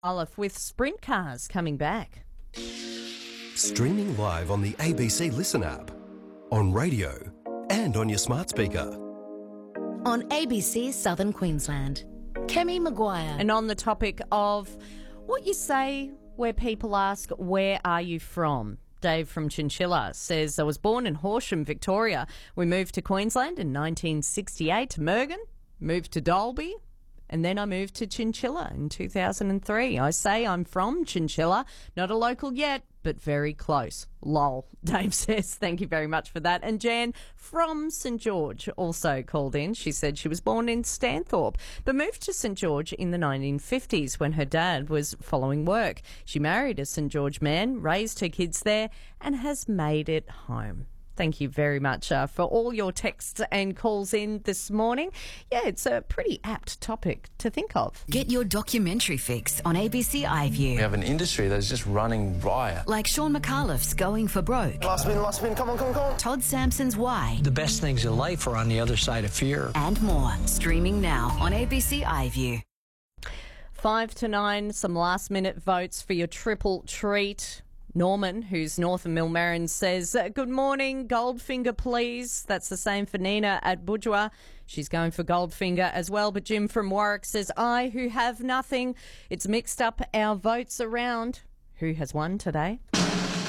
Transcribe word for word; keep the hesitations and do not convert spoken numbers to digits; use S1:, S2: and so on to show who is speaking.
S1: Olive with sprint cars coming back.
S2: Streaming live on the A B C Listen app, on radio and on your smart speaker.
S3: On A B C Southern Queensland, Kemi Maguire.
S1: And on the topic of what you say where people ask, where are you from? Dave from Chinchilla says, I was born in Horsham, Victoria. We moved to Queensland in nineteen sixty-eight to Mergen, moved to Dalby, and then I moved to Chinchilla in two thousand three. I say I'm from Chinchilla, not a local yet, but very close. Lol, Dave says. Thank you very much for that. And Jan from St George also called in. She said she was born in Stanthorpe, but moved to St George in the nineteen fifties when her dad was following work. She married a St George man, raised her kids there, and has made it home. Thank you very much uh, for all your texts and calls in this morning. Yeah, it's a pretty apt topic to think of.
S3: Get your documentary fix on A B C iView.
S4: We have an industry that's just running riot.
S3: Like Sean McAuliffe's Going for Broke.
S5: Last spin, last spin, come on, come on, come on.
S3: Todd Sampson's Why.
S6: The best things in life are on the other side of fear.
S3: And more. Streaming now on A B C iView.
S1: Five to nine, some last minute votes for your triple treat. Norman, who's north of Millmerran, says, good morning, Goldfinger, please. That's the same for Nina at Budgewah. She's going for Goldfinger as well. But Jim from Warwick says, I, who have nothing. It's mixed up our votes around. Who has won today?